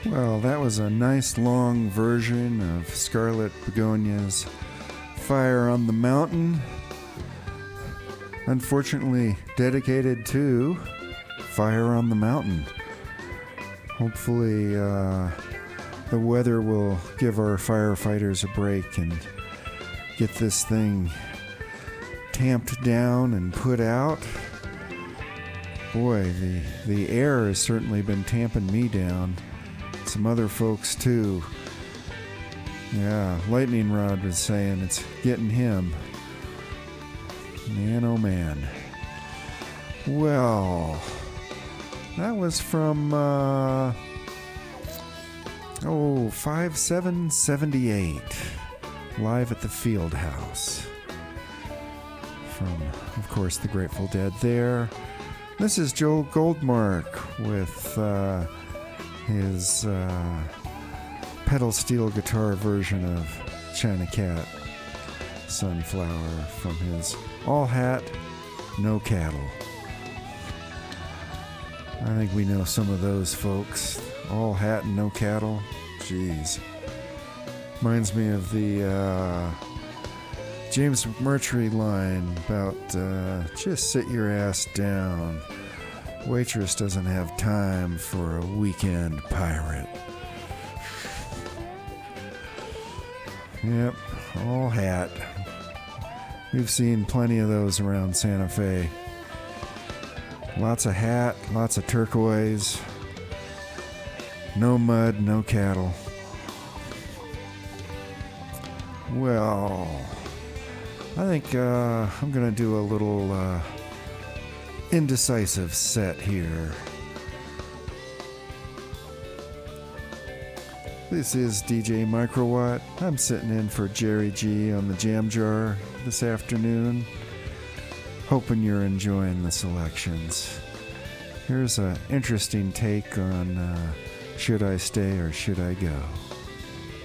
Well, that was a nice long version of Scarlet Begonia's Fire on the Mountain. Unfortunately, dedicated to Fire on the Mountain. Hopefully, the weather will give our firefighters a break and get this thing tamped down and put out. Boy, the air has certainly been tamping me down. Some other folks too. Yeah, Lightning Rod was saying it's getting him. Man, oh man. Well, that was from 5778, live at the Field House. From, of course, the Grateful Dead there. This is Joel Goldmark with his pedal steel guitar version of China Cat Sunflower from his All Hat, No Cattle. I think we know some of those folks. All hat and no cattle. Jeez. Reminds me of the James McMurtry line about just sit your ass down. Waitress doesn't have time for a weekend pirate. Yep, all hat. We've seen plenty of those around Santa Fe. Lots of hat, lots of turquoise. No mud, no cattle. Well, I think I'm going to do a little indecisive set here. This is DJ Microwatt. I'm sitting in for Jerry G on the Jam Jar this afternoon. Hoping you're enjoying the selections. Here's an interesting take on Should I Stay or Should I Go?